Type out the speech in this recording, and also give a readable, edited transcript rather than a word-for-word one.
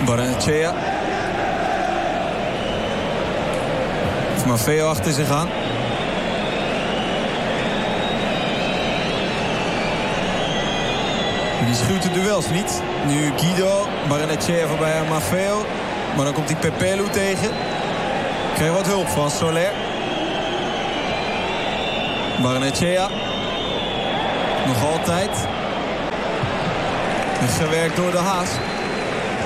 Barrenetxea. Heeft Maffeo achter zich aan. Die schuwt de duels niet. Nu Guido, Barrenetxea voorbij aan Maffeo. Maar dan komt die Pepelu tegen. Krijgt wat hulp van Soler. Barrenetxea. Nog altijd. Gewerkt door de Haas.